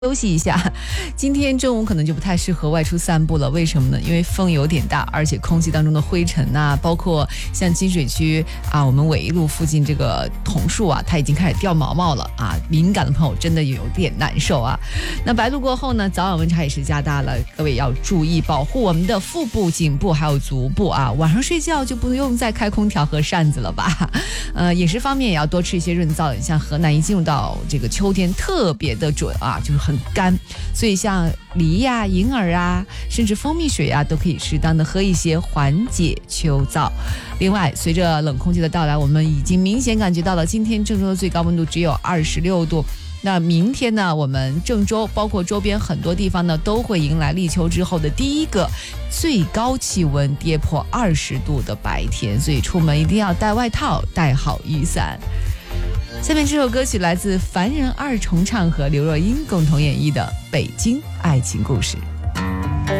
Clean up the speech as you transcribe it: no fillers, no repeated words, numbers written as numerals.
休息一下，今天中午可能就不太适合外出散步了。为什么呢？因为风有点大，而且空气当中的灰尘啊，包括像金水区啊，我们纬一路附近这个桐树啊，它已经开始掉毛毛了啊。敏感的朋友真的有点难受啊。那白露过后呢，早晚温差也是加大了，各位要注意保护我们的腹部、颈部还有足部啊。晚上睡觉就不用再开空调和扇子了吧？饮食方面也要多吃一些润燥的，像河南一进入到这个秋天特别的准啊，就是很干，所以像梨呀、银耳啊，甚至蜂蜜水啊，都可以适当的喝一些，缓解秋燥。另外，随着冷空气的到来，我们已经明显感觉到了，今天郑州的最高温度只有26度。那明天呢，我们郑州包括周边很多地方呢，都会迎来立秋之后的第一个最高气温跌破20度的白天，所以出门一定要带外套，带好雨伞。下面这首歌曲来自凡人二重唱和刘若英共同演绎的《北京爱情故事》。